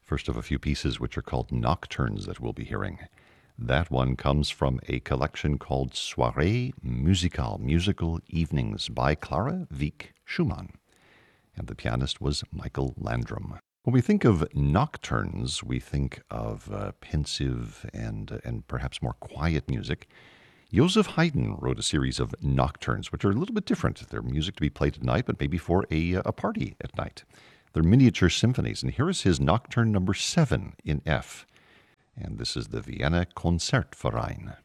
First of a few pieces which are called nocturnes that we'll be hearing. That one comes from a collection called Soirées Musicales, Musical Evenings by Clara Wieck Schumann. And the pianist was Michael Landrum. When we think of nocturnes, we think of pensive and perhaps more quiet music. Joseph Haydn wrote a series of nocturnes, which are a little bit different. They're music to be played at night, but maybe for a party at night. They're miniature symphonies, and here is his Nocturne number 7 in F. And this is the Vienna Concertverein.